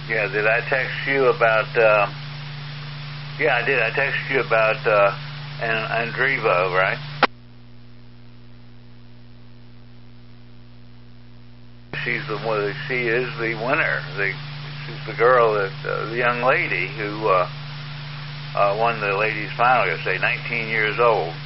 Yeah, did I text you about, yeah, I did. I texted you about, Andreeva, right? She is the winner. She's the girl that, the young lady who, won the ladies' final yesterday, 19 years old.